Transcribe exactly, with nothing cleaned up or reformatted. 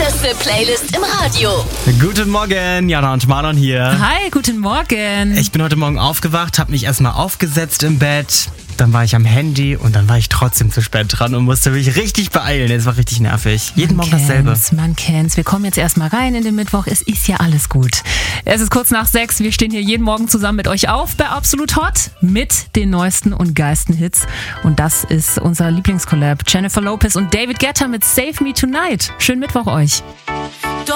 heißeste Playlist im Radio. Guten Morgen, Jana und Marlon hier. Hi, guten Morgen. Ich bin heute Morgen aufgewacht, habe mich erstmal aufgesetzt im Bett. Dann war ich am Handy und dann war ich trotzdem zu spät dran und musste mich richtig beeilen. Es war richtig nervig. Jeden man Morgen dasselbe. Man kennt's. Wir kommen jetzt erstmal rein in den Mittwoch. Es ist ja alles gut. Es ist kurz nach sechs. Wir stehen hier jeden Morgen zusammen mit euch auf bei Absolut Hot mit den neuesten und geilsten Hits. Und das ist unser Lieblingskollab. Jennifer Lopez und David Guetta mit Save Me Tonight. Schönen Mittwoch euch.